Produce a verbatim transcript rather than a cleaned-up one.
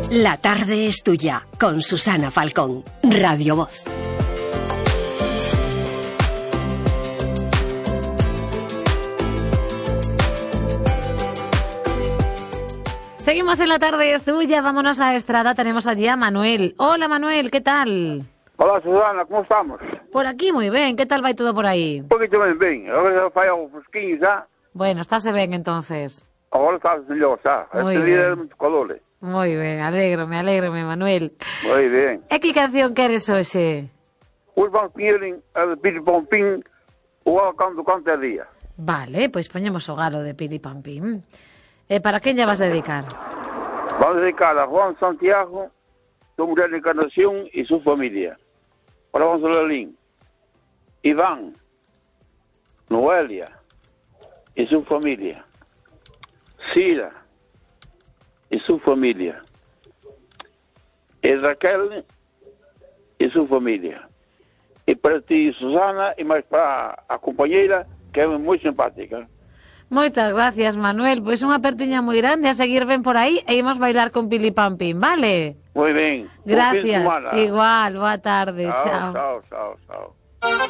La tarde es tuya, con Susana Falcón, Radio Voz. Seguimos en La tarde es tuya, vámonos a Estrada, tenemos allí a Manuel. Hola Manuel, ¿qué tal? Hola Susana, como estamos? Por aquí moi ben, que tal vai todo por aí? Un poquito ben ben, agora fai algo fresquinho xa. Bueno, estáse ben entonces. Agora estás mellor xa, Moi este día ben. é moito calor. Moi ben, alégrome, alégrome Manuel. Moi ben. E que canción queres hoxe? Os vamos pinheren a de Piri Pompín, o ao canto cante a día. Vale, pois poñemos o galo de Piri Pampín. E para quen lle vas a dedicar? Vamos a dedicar a Juan Santiago, su mujer Encarnación y su familia. Para Juan Solalín, Iván, Noelia y su familia. Cira y su familia. Y Raquel y su familia. Y para ti, Susana, y más para a compañera, que é moi simpática. Moitas gracias, Manuel. Pois unha apertiña moi grande, a seguir ben por aí e imos bailar con Pili Pampín, vale? Moi ben. Gracias. Igual, boa tarde. Chao. Chao, chao, chao.